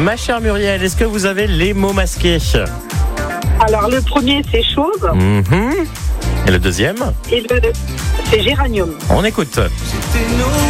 Ma chère Muriel, est-ce que vous avez les mots masqués? Alors, le premier, c'est chauve. Et le deuxième? Et c'est géranium. On écoute.